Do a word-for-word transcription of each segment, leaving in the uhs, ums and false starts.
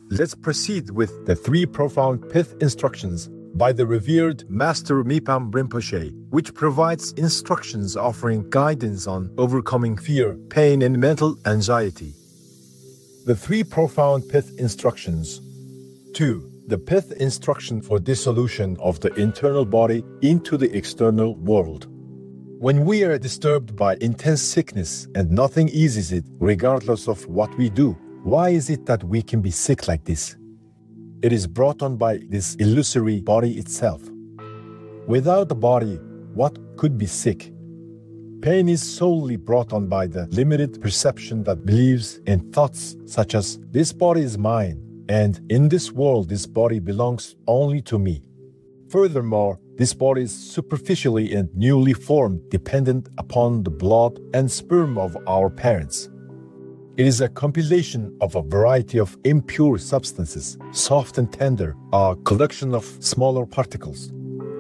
let's proceed with the three profound pith instructions by the revered Master Mipam Rinpoche, which provides instructions offering guidance on overcoming fear, pain, and mental anxiety. The three profound pith instructions. two. The pith instruction for dissolution of the internal body into the external world. When we are disturbed by intense sickness and nothing eases it, regardless of what we do, why is it that we can be sick like this? It is brought on by this illusory body itself. Without the body, what could be sick? Pain is solely brought on by the limited perception that believes in thoughts such as, this body is mine, and in this world this body belongs only to me. Furthermore, this body is superficially and newly formed, dependent upon the blood and sperm of our parents. It is a compilation of a variety of impure substances, soft and tender, a collection of smaller particles.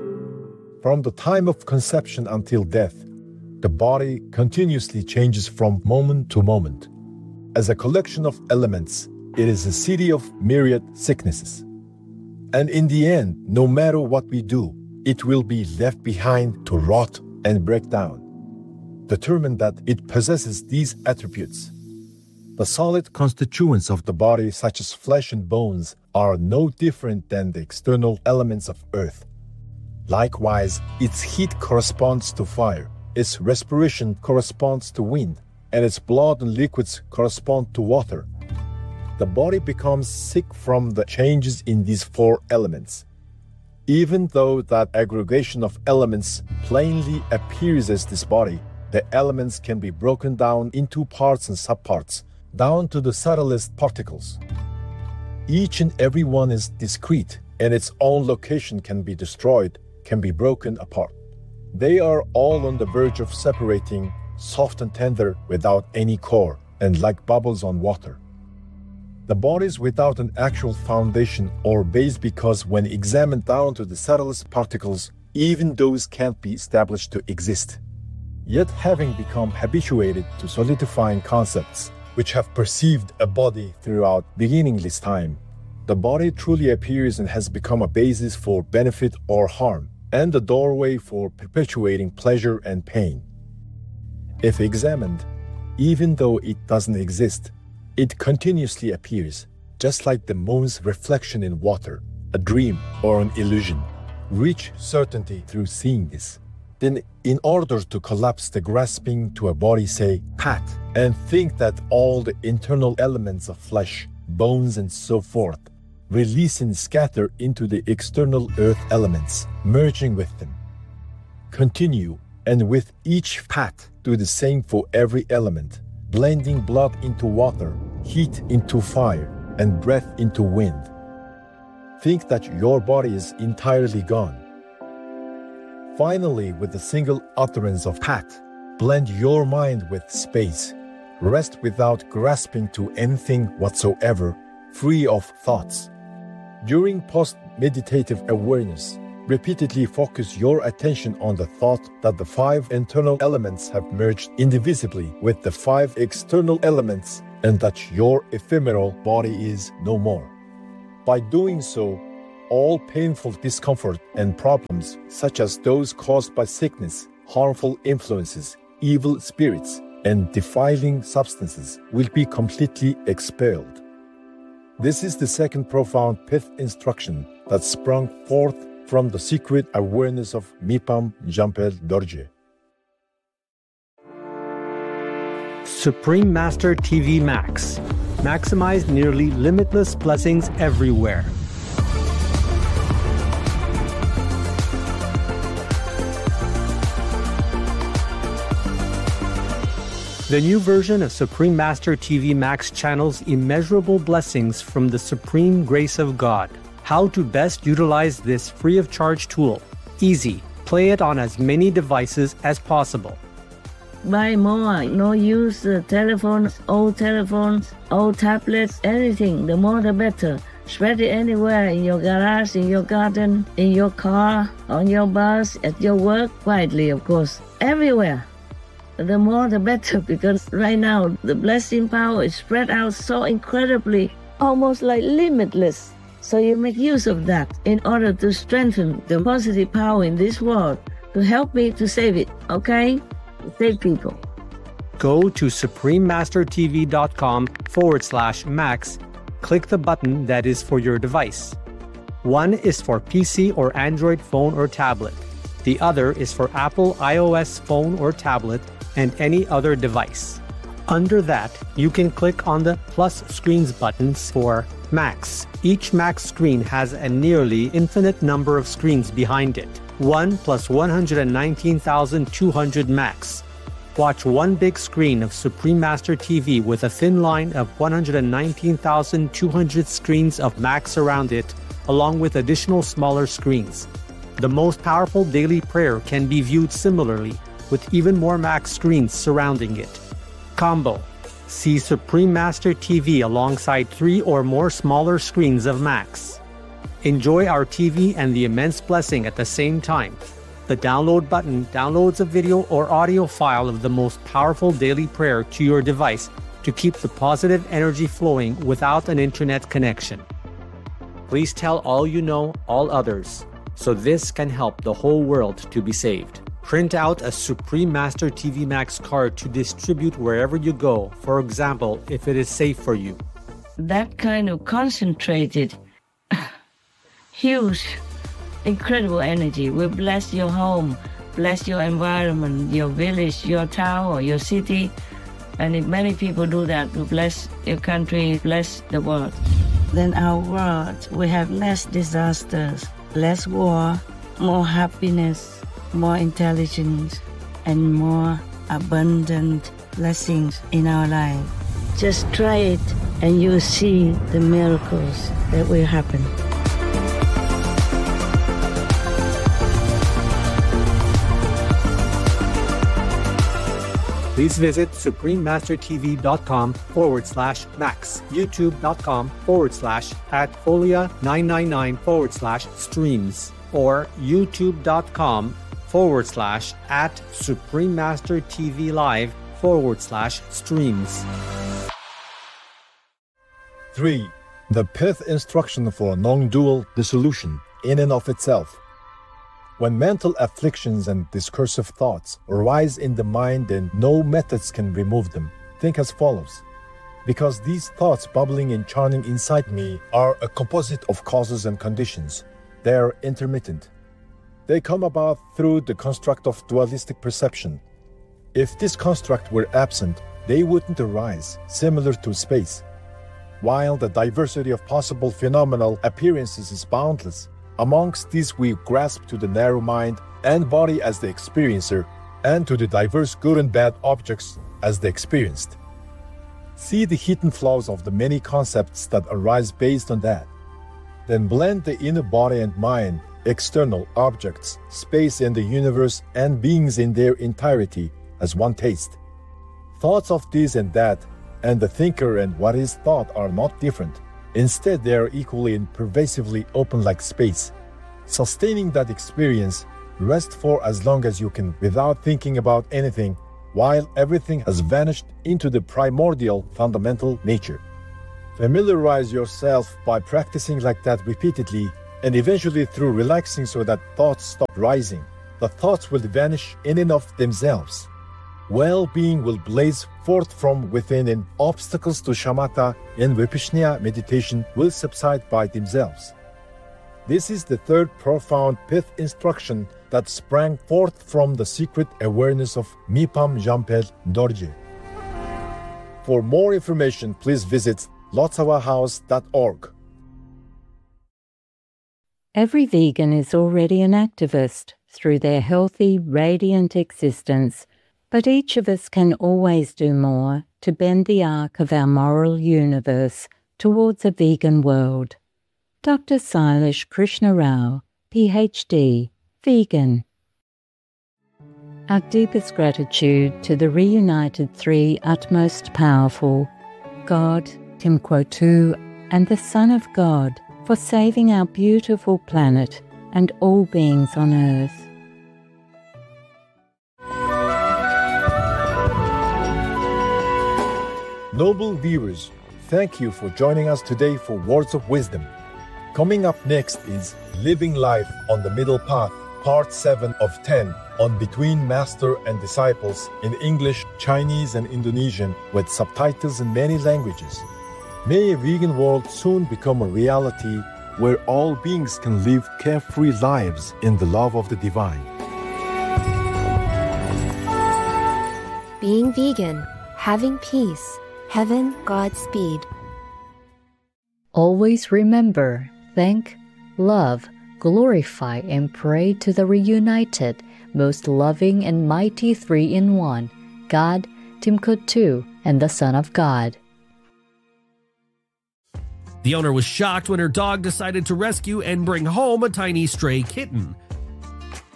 From the time of conception until death, the body continuously changes from moment to moment. As a collection of elements, it is a city of myriad sicknesses. And in the end, no matter what we do, it will be left behind to rot and break down. Determined that it possesses these attributes. The solid constituents of the body, such as flesh and bones, are no different than the external elements of earth. Likewise, its heat corresponds to fire, its respiration corresponds to wind, and its blood and liquids correspond to water. The body becomes sick from the changes in these four elements. Even though that aggregation of elements plainly appears as this body, the elements can be broken down into parts and subparts, down to the subtlest particles. Each and every one is discrete, and its own location can be destroyed, can be broken apart. They are all on the verge of separating, soft and tender without any core, and like bubbles on water. The body is without an actual foundation or base because when examined down to the subtlest particles, even those can't be established to exist. Yet having become habituated to solidifying concepts, which have perceived a body throughout beginningless time, the body truly appears and has become a basis for benefit or harm, and a doorway for perpetuating pleasure and pain. If examined, even though it doesn't exist, it continuously appears, just like the moon's reflection in water, a dream or an illusion. Reach certainty through seeing this. Then, in order to collapse the grasping to a body, say, pat, and think that all the internal elements of flesh, bones, and so forth release and scatter into the external earth elements, merging with them. Continue, and with each pat, do the same for every element, blending blood into water, heat into fire, and breath into wind. Think that your body is entirely gone. Finally, with a single utterance of pat, blend your mind with space. Rest without grasping to anything whatsoever, free of thoughts. During post-meditative awareness, repeatedly focus your attention on the thought that the five internal elements have merged indivisibly with the five external elements and that your ephemeral body is no more. By doing so, all painful discomfort and problems, such as those caused by sickness, harmful influences, evil spirits, and defiling substances, will be completely expelled. This is the second profound pith instruction that sprung forth from the secret awareness of Mipam Jangpa Dorje. Supreme Master T V Max. Maximize nearly limitless blessings everywhere. The new version of Supreme Master T V Max channels immeasurable blessings from the supreme grace of God. How to best utilize this free of charge tool. Easy. Play it on as many devices as possible. Buy more, no use uh, telephones, old telephones, old tablets, anything, the more the better. Spread it anywhere, in your garage, in your garden, in your car, on your bus, at your work, quietly of course, everywhere. The more the better, because right now the blessing power is spread out so incredibly almost like limitless. So you make use of that in order to strengthen the positive power in this world to help me to save it, okay? To save people. Go to suprememastertv.com forward slash max. Click the button that is for your device. One is for P C or Android phone or tablet. The other is for Apple iOS phone or tablet and any other device. Under that, you can click on the plus screens buttons for Max. Each Max screen has a nearly infinite number of screens behind it. one plus one hundred nineteen thousand two hundred Max. Watch one big screen of Supreme Master T V with a thin line of one hundred nineteen thousand two hundred screens of Max around it, along with additional smaller screens. The most powerful daily prayer can be viewed similarly, with even more Max screens surrounding it. Combo. See Supreme Master T V alongside three or more smaller screens of Max. Enjoy our T V and the immense blessing at the same time. The download button downloads a video or audio file of the most powerful daily prayer to your device to keep the positive energy flowing without an internet connection. Please tell all you know, all others, so this can help the whole world to be saved. Print out a Supreme Master T V Max card to distribute wherever you go, for example, if it is safe for you. That kind of concentrated, huge, incredible energy will bless your home, bless your environment, your village, your town, or your city. And if many people do that, will bless your country, bless the world. Then our world will have less disasters, less war, more happiness, more intelligence, and more abundant blessings in our life. Just try it and you'll see the miracles that will happen. Please visit suprememastertv.com forward slash max, youtube.com forward slash at folia 999 forward slash streams, or youtube.com forward slash at suprememastertv live forward slash streams. three. The pith instruction for non-dual dissolution in and of itself. When mental afflictions and discursive thoughts arise in the mind and no methods can remove them, think as follows. Because these thoughts bubbling and churning inside me are a composite of causes and conditions, they are intermittent. They come about through the construct of dualistic perception. If this construct were absent, they wouldn't arise, similar to space. While the diversity of possible phenomenal appearances is boundless, amongst these we grasp to the narrow mind and body as the experiencer, and to the diverse good and bad objects as the experienced. See the hidden flaws of the many concepts that arise based on that. Then blend the inner body and mind, external objects, space and the universe, and beings in their entirety as one taste. Thoughts of this and that, and the thinker and what is thought are not different. Instead, they are equally and pervasively open like space. Sustaining that experience, rest for as long as you can without thinking about anything, while everything has vanished into the primordial fundamental nature. Familiarize yourself by practicing like that repeatedly, and eventually through relaxing so that thoughts stop rising. The thoughts will vanish in and of themselves. Well-being will blaze forth from within, and obstacles to shamatha and vipassana meditation will subside by themselves. This is the third profound pith instruction that sprang forth from the secret awareness of Mipam Jampel Dorje. For more information, please visit lotsawa house dot org. Every vegan is already an activist through their healthy, radiant existence. But each of us can always do more to bend the arc of our moral universe towards a vegan world. Doctor Sailesh Krishna Rao, P H D, vegan. Our deepest gratitude to the reunited three utmost powerful, God, Timquotu, and the Son of God, for saving our beautiful planet and all beings on earth. Noble viewers, thank you for joining us today for Words of Wisdom. Coming up next is Living Life on the Middle Path, Part seven of ten, on Between Master and Disciples in English, Chinese, and Indonesian, with subtitles in many languages. May a vegan world soon become a reality where all beings can live carefree lives in the love of the divine. Being vegan, having peace, heaven, Godspeed. Always remember, thank, love, glorify, and pray to the reunited, most loving and mighty three-in-one, God, Timkut and the Son of God. The owner was shocked when her dog decided to rescue and bring home a tiny stray kitten.